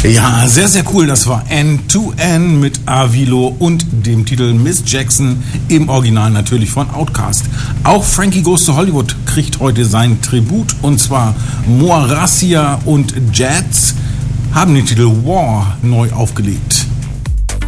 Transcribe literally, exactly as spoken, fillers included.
Ja, sehr, sehr cool. Das war End to End mit Avilo und dem Titel Miss Jackson, im Original natürlich von Outkast. Auch Frankie Goes to Hollywood kriegt heute sein Tribut, und zwar Moa Racia und Jazz haben den Titel War neu aufgelegt.